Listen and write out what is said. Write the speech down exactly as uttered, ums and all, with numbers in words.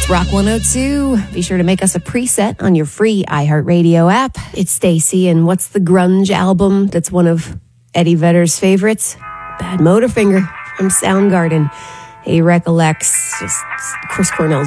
It's Rock one oh two. Be sure to make us a preset on your free iHeartRadio app. It's Stacy, and what's the grunge album that's one of Eddie Vedder's favorites? Bad Motorfinger from Soundgarden. He recollects just Chris Cornell's